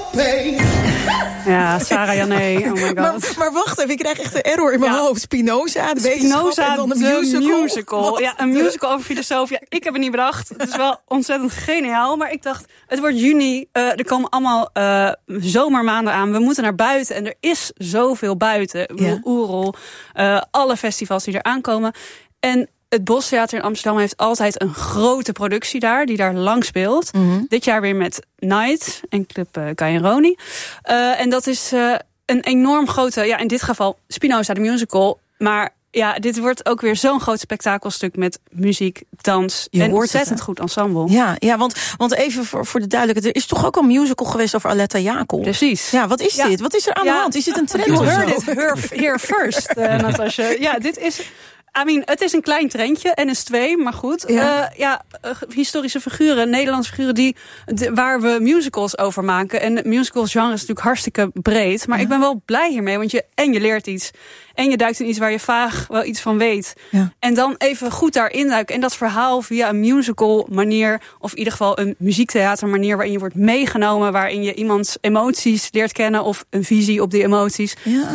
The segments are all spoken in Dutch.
Ja, Sarah Jané, oh my god. Maar wacht even, ik krijg echt een error in mijn hoofd. Spinoza, de wetenschap en dan de musical. Ja, een musical over filosoof. Ja, ik heb het niet bedacht. Het is wel ontzettend geniaal. Maar ik dacht, het wordt juni. Er komen allemaal zomermaanden aan. We moeten naar buiten. En er is zoveel buiten. Oerol, alle festivals die er aankomen. En het Bostheater in Amsterdam heeft altijd een grote productie daar, die daar lang speelt. Mm-hmm. Dit jaar weer met Night en Club Kai en Roni. En dat is een enorm grote, in dit geval Spinoza de musical. Maar ja, dit wordt ook weer zo'n groot spektakelstuk met muziek, dans en ontzettend goed ensemble. Ja, want even voor de duidelijkheid, er is toch ook al een musical geweest over Aletta Jacob? Precies. Ja, wat is dit? Wat is er aan de hand? Is dit een trend? You heard it here first, Natasja. Ja, dit is... het is een klein trendje, NS2, maar goed. Historische figuren, Nederlandse figuren waar we musicals over maken. En het musicalsgenre is natuurlijk hartstikke breed. Maar ik ben wel blij hiermee, want je leert iets. En je duikt in iets waar je vaag wel iets van weet. Ja. En dan even goed daarin duiken. En dat verhaal via een musical manier, of in ieder geval een muziektheater manier, waarin je wordt meegenomen, waarin je iemands emoties leert kennen of een visie op die emoties.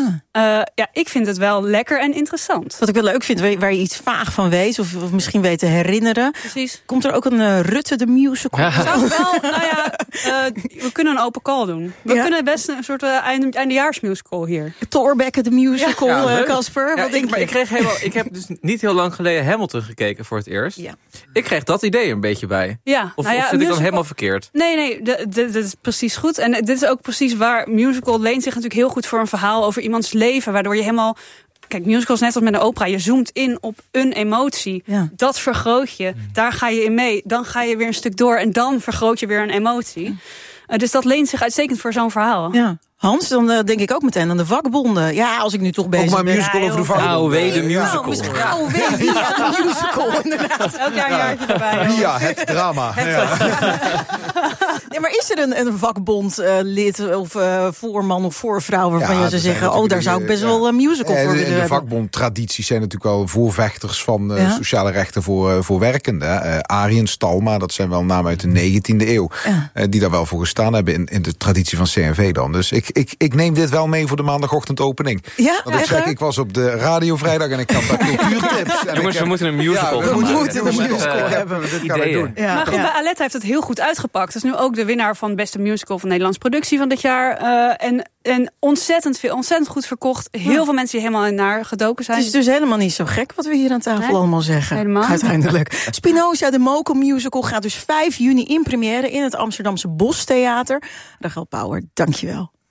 Ik vind het wel lekker en interessant. Wat ik wel leuk vind, waar je iets vaag van weet, of misschien weet te herinneren. Precies. Komt er ook een Rutte de musical? Ja. Zou wel, we kunnen een open call doen. We kunnen best een soort eindejaarsmusical hier. Thorbecke de musical, Casper. Ik heb dus niet heel lang geleden Hamilton gekeken voor het eerst. Ja. Ik kreeg dat idee een beetje bij. Ja. Of zit ik dan helemaal verkeerd? Nee, dit is precies goed. En dit is ook precies waar musical leent zich natuurlijk heel goed voor een verhaal over iemands leven, waardoor je helemaal... Kijk, musicals net als met een opera. Je zoomt in op een emotie. Ja. Dat vergroot je. Daar ga je in mee. Dan ga je weer een stuk door. En dan vergroot je weer een emotie. Dus dat leent zich uitstekend voor zo'n verhaal. Ja. Hans, dan denk ik ook meteen aan de vakbonden. Ja, als ik nu toch bezig ben. Ook maar musical over de vakbonden. AOW de musical. De musical, inderdaad. Elk jaar een jaartje erbij. Ja, het drama. Ja, maar is er een vakbondlid of voorman of voorvrouw waarvan je zou zeggen, daar zou ik best wel een musical voor willen hebben? De vakbondtradities zijn natuurlijk al voorvechters van sociale rechten voor werkenden. Arie en Stalma, dat zijn wel namen uit de 19e eeuw. Die daar wel voor gestaan hebben in de traditie van CNV dan. Dus ik neem dit wel mee voor de maandagochtendopening. Ja, want ik was op de radio vrijdag en ik had daar cultuurtips. Jongens, we moeten een musical we moeten een musical hebben. Dit gaan wij doen. Ja. Maar goed, bij Aletta heeft het heel goed uitgepakt. Het is nu ook de winnaar van beste musical van Nederlandse productie van dit jaar. En ontzettend goed verkocht. Heel veel mensen die helemaal naar gedoken zijn. Het is dus helemaal niet zo gek wat we hier aan tafel allemaal zeggen. Helemaal. Uiteindelijk. Spinoza de Moco musical gaat dus 5 juni in première in het Amsterdamse Bostheater. Rachel Pauwer, dankjewel.